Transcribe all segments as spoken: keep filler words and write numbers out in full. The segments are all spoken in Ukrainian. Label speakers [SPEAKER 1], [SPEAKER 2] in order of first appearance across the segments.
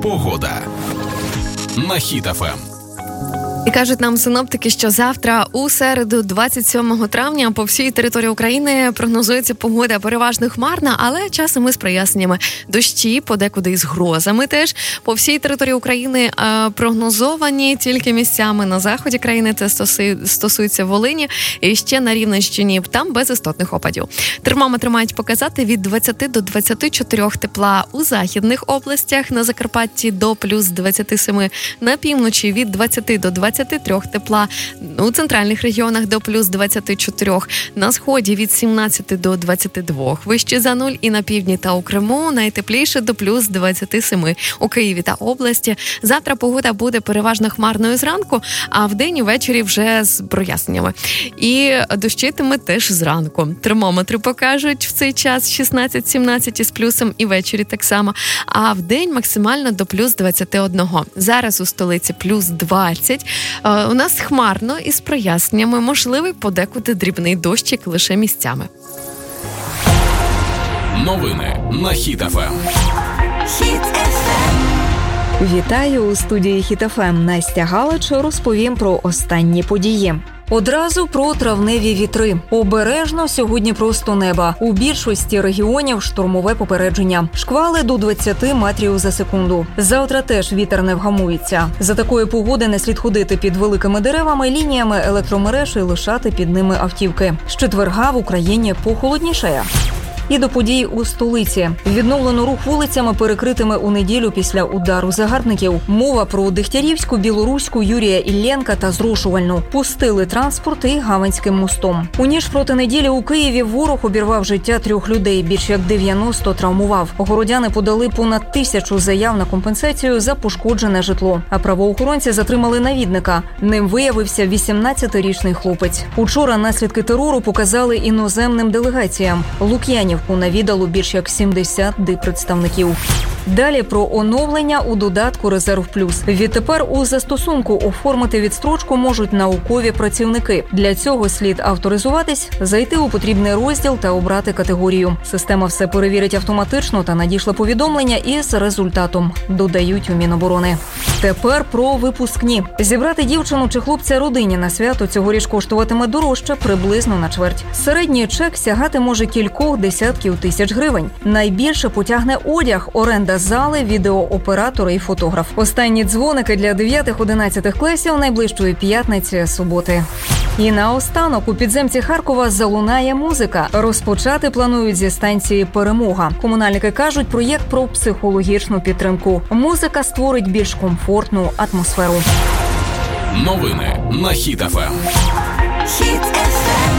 [SPEAKER 1] Погода на Хіт еф ем.
[SPEAKER 2] І кажуть нам синоптики, що завтра у середу, двадцять сьомого травня, по всій території України прогнозується погода переважно хмарна, але часом із проясненнями. Дощі, подекуди із грозами теж. По всій території України е, прогнозовані тільки місцями на заході країни, це стоси, стосується Волині, і ще на Рівненщині, там без істотних опадів. Термометри мають показати від двадцяти до двадцяти чотирьох тепла у західних областях, на Закарпатті до плюс двадцяти семи, на півночі від двадцяти до двадцяти трьох тепла, у центральних регіонах до плюс двадцяти чотирьох, на сході від сімнадцяти до двадцяти двох, вище за нуль, і на півдні та у Криму найтепліше до плюс двадцяти семи. У Києві та області завтра погода буде переважно хмарною зранку, а вдень і ввечері вже з проясненнями. І дощитиме теж зранку. Термометри покажуть в цей час шістнадцять-сімнадцять із плюсом, і ввечері так само, а вдень максимально до плюс двадцяти одного. Зараз у столиці плюс двадцять. У нас хмарно із проясненнями, можливий подекуди дрібний дощик лише місцями.
[SPEAKER 1] Новини на Хіт еф ем.
[SPEAKER 3] Хіт еф ем.
[SPEAKER 4] Вітаю у студії Хіт еф ем. Настя Галич розповім про останні події. Одразу про травневі вітри. Обережно сьогодні просто неба. У більшості регіонів штормове попередження. Шквали до двадцяти метрів за секунду. Завтра теж вітер не вгамується. За такої погоди не слід ходити під великими деревами, лініями електромереж і лишати під ними автівки. З четверга в Україні похолоднішає. І до подій у столиці. Відновлено рух вулицями, перекритими у неділю після удару загарбників. Мова про Дегтярівську, Білоруську, Юрія Іллєнка та Зрошувальну. Пустили транспорт і Гаванським мостом. У ніч проти неділі у Києві ворог обірвав життя трьох людей, більш як дев'яносто травмував. Городяни подали понад тисячу заяв на компенсацію за пошкоджене житло. А правоохоронці затримали навідника. Ним виявився вісімнадцятирічний хлопець. Учора наслідки терору показали іноземним делегаціям. Лук'янів навідало більш як сімдесят диппредставників. Далі про оновлення у додатку «Резерв Плюс». Відтепер у застосунку оформити відстрочку можуть наукові працівники. Для цього слід авторизуватись, зайти у потрібний розділ та обрати категорію. Система все перевірить автоматично та надійшла повідомлення із результатом, додають у Міноборони. Тепер про випускні. Зібрати дівчину чи хлопця родині на свято цьогоріч коштуватиме дорожче приблизно на чверть. Середній чек сягати може кількох десятків тисяч гривень. Найбільше потягне одяг, оренда зали, відеооператори і фотограф. Останні дзвоники для дев'ятих-одинадцятих класів найближчої п'ятниці, суботи. І наостанок у підземці Харкова залунає музика. Розпочати планують зі станції «Перемога». Комунальники кажуть, проєкт про психологічну підтримку. Музика створить більш комфортну атмосферу.
[SPEAKER 1] Новини на Хіт еф ем.
[SPEAKER 3] Хіт еф ем.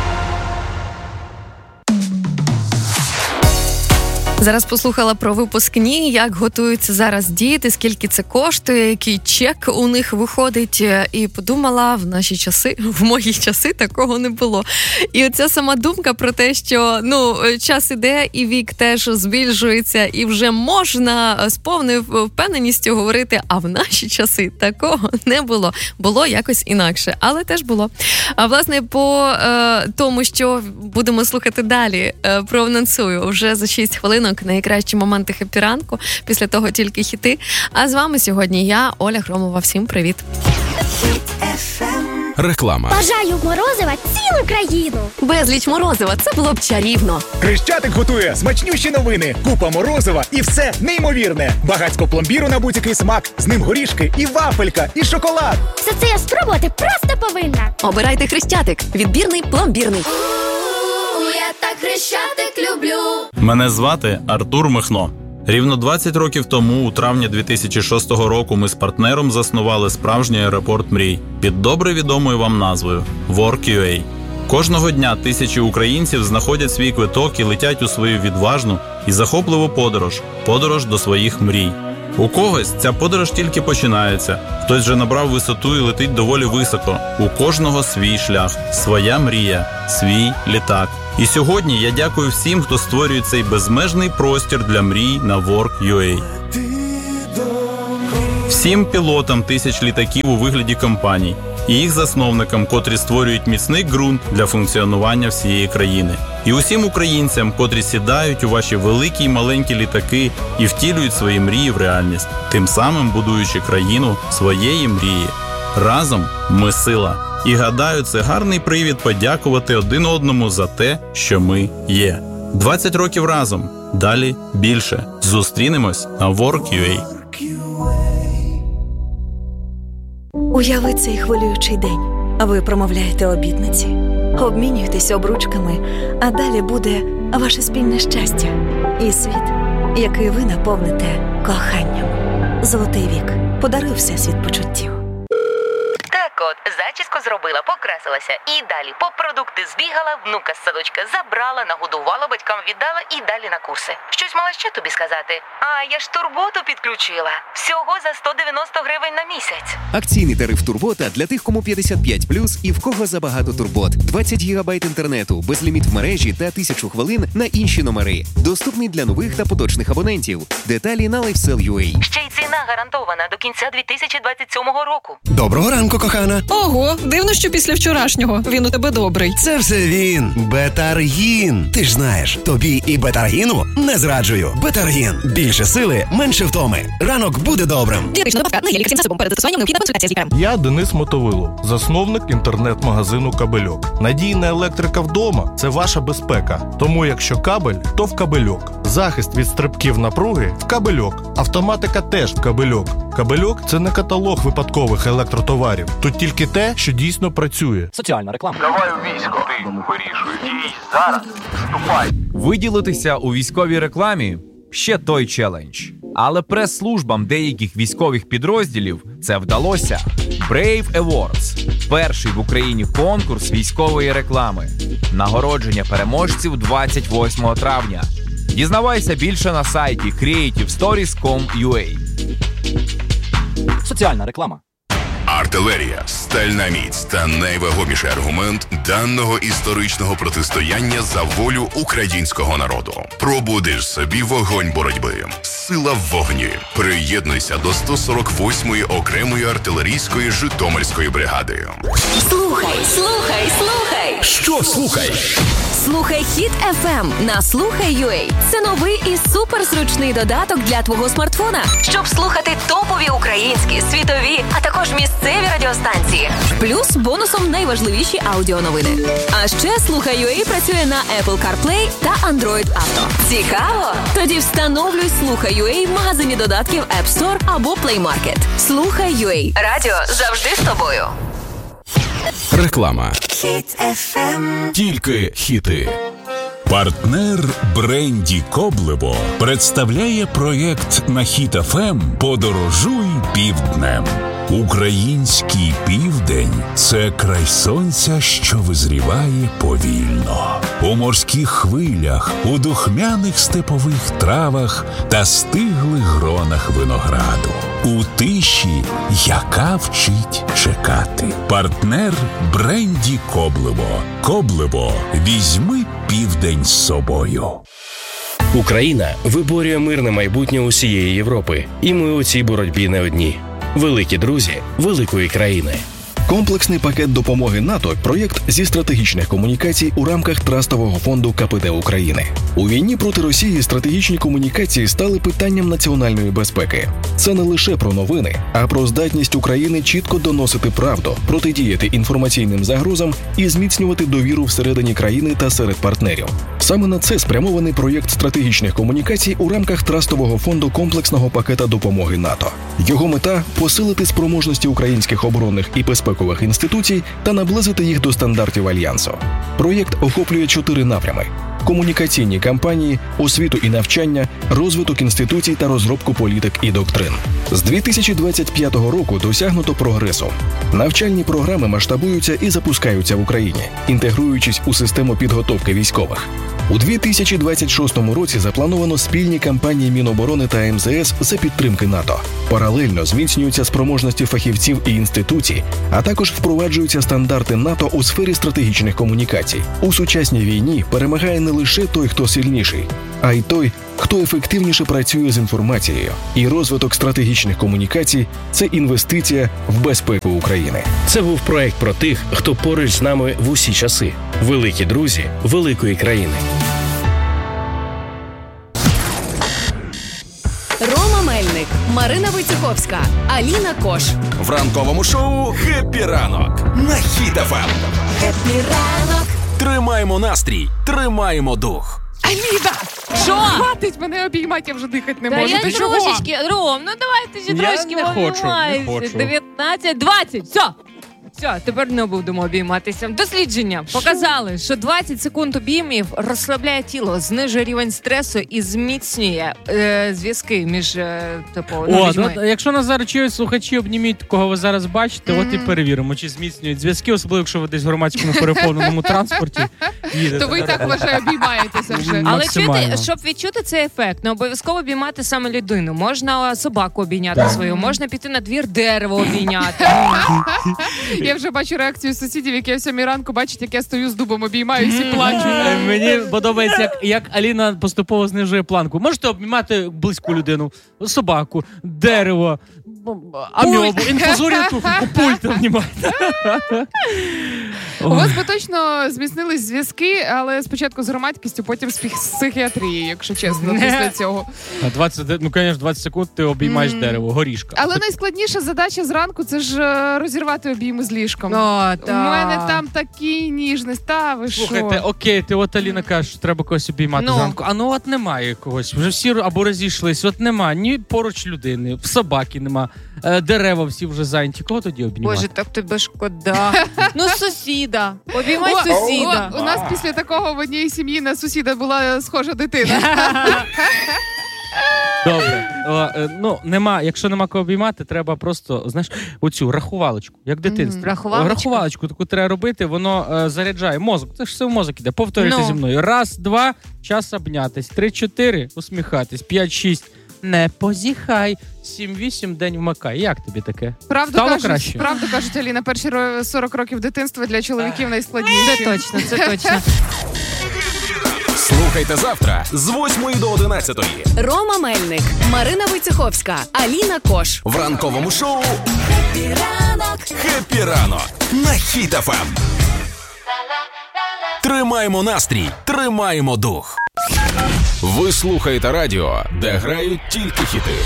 [SPEAKER 2] Зараз послухала про випускні, як готуються зараз діти, скільки це коштує, який чек у них виходить. І подумала, в наші часи, в мої часи такого не було. І оця сама думка про те, що ну час іде і вік теж збільшується, і вже можна з повною впевненістю говорити, а в наші часи такого не було. Було якось інакше, але теж було. А власне, по е, тому, що будемо слухати далі, е, проанонсую вже за шість хвилинок найкращі моменти хеппі-ранку, після того тільки хіти. А з вами сьогодні я, Оля Громова. Всім привіт.
[SPEAKER 1] Реклама.
[SPEAKER 5] Бажаю морозива цілу країну.
[SPEAKER 2] Безліч морозива, це було б чарівно.
[SPEAKER 6] Хрещатик готує смачнющі новини, купа морозива і все неймовірне. Багацько пломбіру на будь-який смак, з ним горішки і вафелька, і шоколад.
[SPEAKER 5] Все це я спробувати просто повинна.
[SPEAKER 2] Обирайте Хрещатик. Відбірний, пломбірний.
[SPEAKER 5] Я так Хрещатик люблю.
[SPEAKER 7] Мене звати Артур Михно. Рівно двадцять років тому, у травні дві тисячі шостого року, ми з партнером заснували справжній аеропорт мрій під добре відомою вам назвою WorkUA. Кожного дня тисячі українців знаходять свій квиток і летять у свою відважну і захопливу подорож – подорож до своїх мрій. У когось ця подорож тільки починається, хтось вже набрав висоту і летить доволі високо. У кожного свій шлях, своя мрія, свій літак. І сьогодні я дякую всім, хто створює цей безмежний простір для мрій на WorkUA. Всім пілотам тисяч літаків у вигляді компаній, і їх засновникам, котрі створюють міцний ґрунт для функціонування всієї країни. І усім українцям, котрі сідають у ваші великі й маленькі літаки і втілюють свої мрії в реальність, тим самим будуючи країну своєї мрії. Разом ми сила. І гадаю, це гарний привід подякувати один одному за те, що ми є. двадцять років разом. Далі більше. Зустрінемось на Work.ua.
[SPEAKER 8] Уяви цей хвилюючий день. Ви промовляєте обітниці, обмінюєтесь обручками, а далі буде ваше спільне щастя і світ, який ви наповните коханням. Золотий вік. Подаруй всесвіт почуттів.
[SPEAKER 9] Так от, зачіску зробила, покрасилася і далі по продукти збігала, внука з садочка забрала, нагодувала, батькам віддала і далі на курси. Щось мала ще тобі сказати? А, я ж турботу підключила. Всього за сто дев'яносто гривень на місяць.
[SPEAKER 10] Акційний тариф Турбота для тих, кому п'ятдесят п'ять плюс і в кого забагато турбот. двадцять гігабайт інтернету, безліміт в мережі та тисячу хвилин на інші номери. Доступний для нових та поточних абонентів. Деталі на LifeSell.ua.
[SPEAKER 9] Ще й ціна гарантована до кінця дві тисячі двадцять сьомого року.
[SPEAKER 11] Доброго ранку, кохана.
[SPEAKER 12] Ого, дивно, що після вчорашнього він у тебе добрий.
[SPEAKER 11] Це все він. Бетаргін. Ти ж знаєш, тобі і Бетаргіну не зраджую. Бетаргін. Більше сили, менше втоми. Ранок буде добрим.
[SPEAKER 12] Дієтична добавка на є лікарським засобом. Перед застосуванням необхідна консультація з лікарем.
[SPEAKER 13] Я Денис Мотовило, засновник інтернет-магазину «Кабельок». Надійна електрика вдома – це ваша безпека. Тому якщо кабель, то в «Кабельок». Захист від стрибків напруги – в «Кабельок». Автоматика теж в «Кабельок». «Кабельок» – це не каталог випадкових електротоварів. Тут тільки те, що дійсно працює.
[SPEAKER 14] Соціальна реклама.
[SPEAKER 15] Давай у військо. Ти вирішуй. Дій. Зараз. Вступай.
[SPEAKER 16] Виділитися у військовій рекламі – ще той челендж. Але прес-службам деяких військових підрозділів це вдалося. Brave Awards – перший в Україні конкурс військової реклами. Нагородження переможців двадцять восьмого травня. Дізнавайся більше на сайті creative stories крапка com крапка ua.
[SPEAKER 14] Соціальна реклама.
[SPEAKER 17] Артилерія, стальна міць та найвагоміший аргумент даного історичного протистояння за волю українського народу. Пробудиш собі вогонь боротьби. Сила в вогні. Приєднуйся до сто сорок восьмої окремої артилерійської Житомирської бригади.
[SPEAKER 3] Слухай, слухай, слухай.
[SPEAKER 1] Що слухай?
[SPEAKER 3] Слухай Хіт еф ем на Слухай.ua. Це новий і суперзручний додаток для твого смартфона, щоб слухати топові українські, світові, а також місцеві радіостанції. Плюс бонусом найважливіші аудіоновини. А ще Слухай.ua працює на Apple CarPlay та Android Auto. Цікаво? Тоді встановлюй Слухай.ua в магазині додатків App Store або Play Market. Слухай.ua. Радіо завжди з тобою.
[SPEAKER 1] Реклама.
[SPEAKER 3] Хіт еф ем.
[SPEAKER 1] Тільки хіти. Партнер бренді Коблево представляє проєкт на Хіт еф ем «Подорожуй півднем». Український південь – це край сонця, що визріває повільно. У морських хвилях, у духмяних степових травах та стиглих гронах винограду. У тиші, яка вчить чекати. Партнер бренді Коблево. Коблево. Візьми південь з собою.
[SPEAKER 18] Україна виборює мирне майбутнє усієї Європи. І ми у цій боротьбі не одні. Великі друзі великої країни.
[SPEAKER 19] Комплексний пакет допомоги НАТО – проєкт зі стратегічних комунікацій у рамках Трастового фонду ка пе де України. У війні проти Росії стратегічні комунікації стали питанням національної безпеки. Це не лише про новини, а про здатність України чітко доносити правду, протидіяти інформаційним загрозам і зміцнювати довіру всередині країни та серед партнерів. Саме на це спрямований проєкт стратегічних комунікацій у рамках Трастового фонду комплексного пакета допомоги НАТО. Його мета – посилити спроможності українських оборонних і безпекових інституцій та наблизити їх до стандартів Альянсу. Проєкт охоплює чотири напрями – комунікаційні кампанії, освіту і навчання, розвиток інституцій та розробку політик і доктрин. З дві тисячі двадцять п'ятого року досягнуто прогресу. Навчальні програми масштабуються і запускаються в Україні, інтегруючись у систему підготовки військових. У дві тисячі двадцять шостому році заплановано спільні кампанії Міноборони та ем зе ес за підтримки НАТО. Паралельно зміцнюються спроможності фахівців і інституцій, а також впроваджуються стандарти НАТО у сфері стратегічних комунікацій. У сучасній війні перемагає не лише той, хто сильніший, а й той, хто ефективніше працює з інформацією. І розвиток стратегічних комунікацій – це інвестиція в безпеку України.
[SPEAKER 18] Це був проект про тих, хто поруч з нами в усі часи. Великі друзі великої країни.
[SPEAKER 3] Рома Мельник, Марина Войцеховська, Аліна Кош.
[SPEAKER 11] В ранковому шоу «Хеппі ранок» на Хіт еф ем.
[SPEAKER 3] Хеппі ранок.
[SPEAKER 11] Тримаємо настрій, тримаємо дух.
[SPEAKER 14] Аліна!
[SPEAKER 2] Що?
[SPEAKER 14] Хватить мене обіймати, я вже дихати не
[SPEAKER 2] Та
[SPEAKER 14] можу.
[SPEAKER 2] я
[SPEAKER 14] Ти
[SPEAKER 2] трошечки,
[SPEAKER 14] чого?
[SPEAKER 2] Ром, ну давайте ще
[SPEAKER 13] Я
[SPEAKER 2] трошки
[SPEAKER 13] не хочу, не
[SPEAKER 2] обіймаємося.
[SPEAKER 13] хочу.
[SPEAKER 2] дев'ятнадцять, двадцять, все. Все, тепер не будемо обійматися. Дослідження показали, що двадцять секунд обіймів розслабляє тіло, знижує рівень стресу і зміцнює е, зв'язки між е, типу, ну,
[SPEAKER 20] О,
[SPEAKER 2] людьми.
[SPEAKER 20] ну, якщо нас зараз чують слухачі, обніміть, кого ви зараз бачите, от і перевіримо, чи зміцнюють зв'язки, особливо, якщо ви десь в громадському переповненому транспорті їдете.
[SPEAKER 14] То ви і так, вважаю, обіймаєтеся вже.
[SPEAKER 2] Але чути, щоб відчути цей ефект, не обов'язково обіймати саме людину. Можна собаку обійняти
[SPEAKER 20] Так.
[SPEAKER 2] свою, можна піти на двір, дерево обійняти.
[SPEAKER 14] Я вже бачу реакцію сусідів, які в сьомій ранку бачать, як я стою з дубом, обіймаюсь і плачу.
[SPEAKER 20] Е, Мені подобається, як, як Аліна поступово знижує планку. Можете обнімати близьку людину, собаку, дерево, амебу, інфузорію туфельку, пульт обнімати.
[SPEAKER 14] У вас би точно зміцнились зв'язки, але спочатку з громадськістю, потім з псих- з психіатрією, якщо чесно, після цього.
[SPEAKER 20] двадцять, ну, звісно, двадцять секунд ти обіймаєш
[SPEAKER 14] Мгм.
[SPEAKER 20] дерево, горішка.
[SPEAKER 14] Але найскладніша задача зранку – це ж е, розірвати обійми з ліжком.
[SPEAKER 2] О,
[SPEAKER 14] У
[SPEAKER 2] та.
[SPEAKER 14] мене там такі ніжність, та ви що?
[SPEAKER 20] Слухайте, окей, ти от Аліна каже, що треба когось обіймати
[SPEAKER 14] Ну.
[SPEAKER 20] зранку. А ну от немає когось. Вже всі або розійшлись, от нема. Ні поруч людини, в собаки нема. Е, дерева всі вже зайняті. Кого тоді обіймати?
[SPEAKER 2] Боже, так тебе шкода. Ну, сусіда. Обіймай
[SPEAKER 14] О,
[SPEAKER 2] сусіда.
[SPEAKER 14] о, у нас після такого в одній сім'ї на сусіда була схожа дитина.
[SPEAKER 20] Добре. О, е, ну, нема, якщо нема кого обіймати, треба просто, знаєш, оцю рахувалочку, як в дитинстві.
[SPEAKER 2] Мгм. Рахувалочку?
[SPEAKER 20] Рахувалочку таку треба робити, воно е, заряджає мозок. Це ж все в мозок іде. Повторюйте
[SPEAKER 2] Ну.
[SPEAKER 20] зі мною. Раз, два, час обнятись. Три, чотири, усміхатись. П'ять, шість, не позіхай. Сім, вісім, день вмикай. Як тобі таке?
[SPEAKER 14] Правду
[SPEAKER 20] Стало
[SPEAKER 14] кажуть,
[SPEAKER 20] краще?
[SPEAKER 14] правду кажуть, Аліна, перші ро- сорок років дитинства для чоловіків найскладніші.
[SPEAKER 2] Це точно, це точно.
[SPEAKER 11] Слухайте завтра з восьмої до одинадцятої
[SPEAKER 3] Рома Мельник, Марина Войцеховська, Аліна Кош.
[SPEAKER 11] в ранковому шоу
[SPEAKER 3] Хеппі ранок.
[SPEAKER 11] «Хеппі ранок» на Хіт еф ем. Тримаємо настрій, тримаємо дух. Ви слухаєте радіо, де грають тільки хіти.